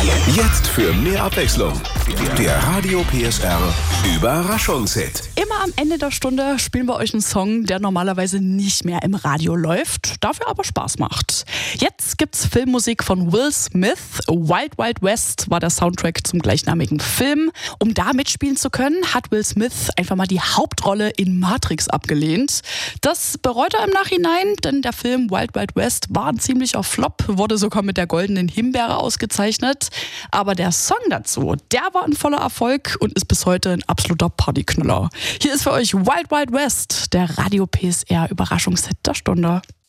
Jetzt für mehr Abwechslung. Der Radio PSR Überraschungshit. Immer am Ende der Stunde spielen wir euch einen Song, der normalerweise nicht mehr im Radio läuft, dafür aber Spaß macht. Jetzt gibt's Filmmusik von Will Smith. Wild Wild West war der Soundtrack zum gleichnamigen Film. Um da mitspielen zu können, hat Will Smith einfach mal die Hauptrolle in Matrix abgelehnt. Das bereut er im Nachhinein, denn der Film Wild Wild West war ein ziemlicher Flop, wurde sogar mit der Goldenen Himbeere ausgezeichnet. Aber der Song dazu, der war ein voller Erfolg und ist bis heute ein absoluter Partyknüller. Hier ist für euch Wild Wild West, der Radio PSR Überraschungshit der Stunde.